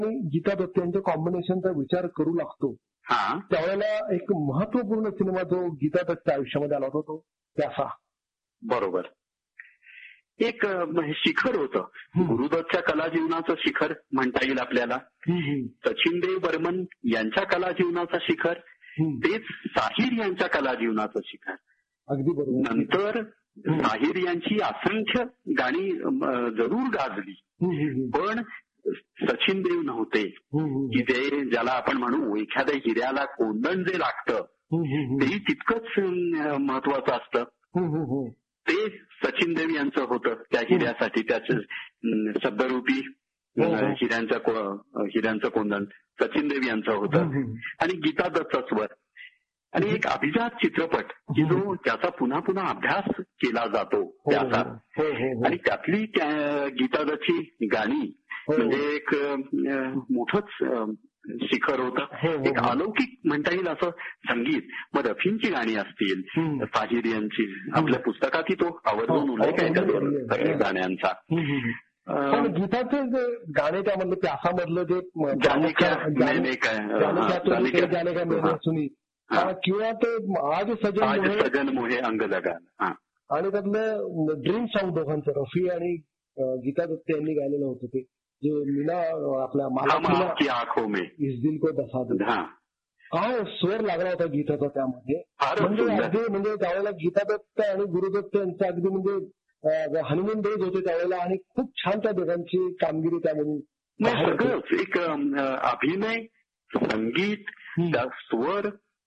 गीता दत्त यांच्या कॉम्बिनेशनचा विचार करू लागतो हा त्यावेळेला एक महत्वपूर्ण सिनेमा जो गीता दत्तच्या आयुष्यामध्ये आला होता तो प्यासा. बरोबर. एक शिखर होतं गुरुदत्तच्या कला जीवनाचं शिखर म्हणता येईल आपल्याला. सचिन देव बर्मन यांच्या कला जीवनाचं शिखर तेच साहिर यांच्या कला जीवनाचं शिखर. अगदी बरोबर. नंतर साहिर यांची असंख्य गाणी जरूर गाजली पण सचिन देव नव्हते की ते ज्याला आपण म्हणू एखाद्या हिऱ्याला कोंदण जे लागतं तेही तितकंच महत्वाचं असतं ते सचिन देव यांचं होतं त्या हिऱ्यासाठी. त्याचं शब्दरूपी हिऱ्यांचं कोंदण सचिन देव यांचं होतं आणि गीता दत्तचा स्वर आणि एक अभिजात चित्रपट की जो त्याचा पुन्हा पुन्हा अभ्यास केला जातो त्याचा आणि त्यातली गीता दत्तची गाणी म्हणजे एक मोठंच शिखर होतं. एक अलौकिक म्हणता येईल असं संगीत. मग रफींची गाणी असतील साहिर यांची आपल्या पुस्तकातही तो आवर्जून उल्लेख आहे त्या सगळ्या गाण्यांचा. गीताचे जे गाणे त्यामधले प्यासामधलं जे सुनी किंवा ते आज सजन मोहे अंग लगा आणि त्यातलं ड्रीम सॉंग दोघांचं रफी आणि गीता दत्त यांनी गायलेलं होतं ते जे मीना आपल्या आंखों में इस दिल को दसा दे. काय स्वर लागला होता गीताचा त्यामध्ये. म्हणजे अगदी म्हणजे त्यावेळेला गीता दत्त आणि गुरुदत्त यांचं अगदी म्हणजे हनीमून डेज होते त्यावेळेला आणि खूप छान त्या दोघांची कामगिरी त्यामध्ये सगळंच एक अभिनय संगीत स्वर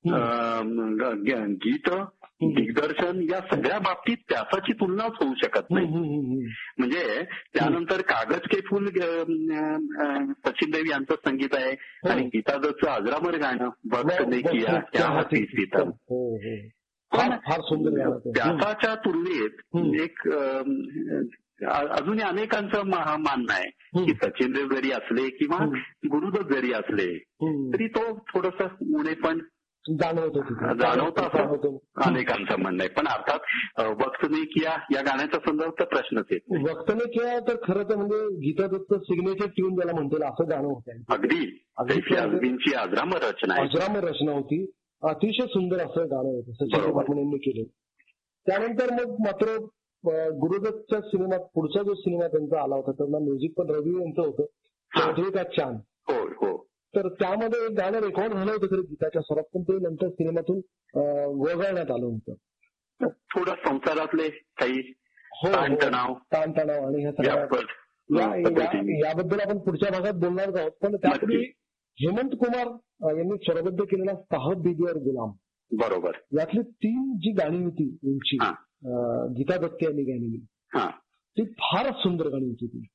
गीत दिग्दर्शन या सगळ्या बाबतीत त्याची तुलनाच होऊ शकत नाही. म्हणजे त्यानंतर कागज के फूल सचिन देव यांचं संगीत आहे आणि गीता दत्तचं अजरामर गाणं वक्त ने किया क्या हसी सीतम फार सुंदर. त्याच्या तुलनेत एक अजूनही अनेकांचं मानणं आहे की सचिन देव जरी असले किंवा गुरुदत्त जरी असले तरी तो थोडस उणे पण जाणवतं असं अनेकांचं म्हणणं आहे. पण अर्थात वक्त ने किया या गाण्याचा संदर्भ तर प्रश्नच आहे. वक्त ने किया तर खरं तर म्हणजे गीता दत्त सिग्नेचर ट्यून ज्याला म्हणतो असं गाणं होतं. अगदी अजबींची अजरामर रचना होती. अतिशय सुंदर असं गाणं होतं सचिन बर्मन यांनी केलं. त्यानंतर मग मात्र गुरुदत्तच्या सिनेमात पुढचा जो सिनेमा त्यांचा आला होता त्यांना म्युझिक पण रवी यांचं होतं चौधरी का चांद. तर त्यामध्ये एक गाणं रेकॉर्ड झालं होतं खरं गीताच्या स्वरात पण ते नंतर सिनेमातून वगळण्यात आलं होतं. थोडं संसारातले काही ताणतणाव आणि ह्या सगळ्या याबद्दल आपण पुढच्या भागात बोलणार आहोत. पण त्यापूर्वी हेमंत कुमार यांनी स्वरबद्ध केलेला साहब बीबी और गुलाम बरोबर यातली 3 जी गाणी होती यांची गीता दत्त यांनी गायलेली ती फारच सुंदर गाणी होती ती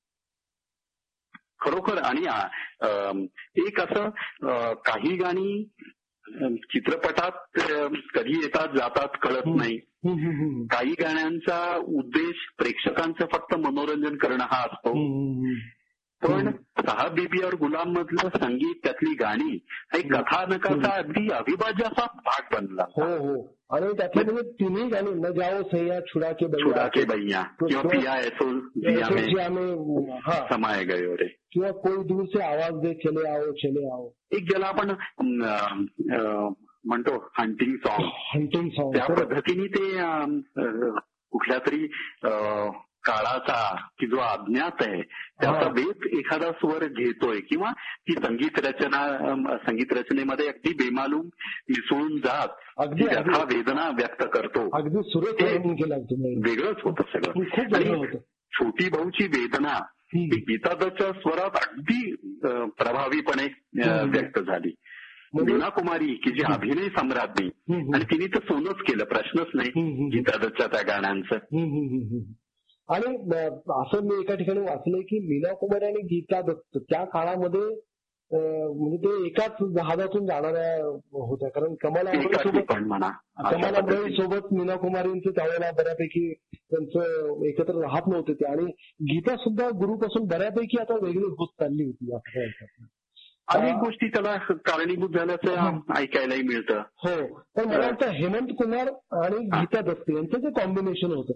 खरोखर. आणि एक असं काही गाणी चित्रपटात कधी येतात जातात कळत नाही. काही गाण्यांचा उद्देश प्रेक्षकांचं फक्त मनोरंजन करणं हा असतो. पण साहब बीबी और गुलाम मधलं संगीत त्यातली गाणी एक कथानकाचा अगदी अविभाज्य असा भाग बनला. आणि त्यातले म्हणजे तिन्ही गाणी न जाओ सैया छुड़ा के बैया किंवा पिया ऐसो जिया में समाये गए रे किंवा कोई दूर से आवाज दे चले आओ. एक ज्याला आपण म्हणतो हंटिंग सॉन्ग त्या पद्धतीने ते कुठल्या तरी काळाचा की जो अज्ञात आहे त्याचा वेध एखादा स्वर घेतोय किंवा ती संगीत रचनेमध्ये अगदी बेमालूम मिसळून जात व्यथा वेदना व्यक्त करतो. अगदी सुरेख वेगळंच होतं सगळं. आणि छोटी भाऊची वेदना ही गीता दत्तच्या स्वरात अगदी प्रभावीपणे व्यक्त झाली. मीना कुमारी की जी अभिनय सम्राज्ञी आणि तिने तर सोनच केलं प्रश्नच नाही गीता दत्तच्या त्या गाण्यांचं. आणि असं मी एका ठिकाणी वाचलंय की मीना कुमारी आणि गीता दत्त त्या काळामध्ये म्हणजे ते एकाच जहाजातून जाणाऱ्या होत्या. कारण कमला अमराई सोबत मीना कुमारींचं त्यावेळेला बऱ्यापैकी त्यांचं एकत्र राहत नव्हते ते. आणि गीता सुद्धा गुरुपासून बऱ्यापैकी आता वेगळी होत चालली होती. अनेक गोष्टी त्याला कारणीभूत झाल्याचं ऐकायलाही मिळतं. पण मला वाटतं हेमंत कुमार आणि गीता दत्त यांचं जे कॉम्बिनेशन होतं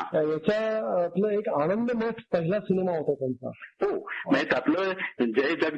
याच्यातलं एक आनंद मठ पहिला सिनेमा होता त्यांचा. त्यातलं जय जग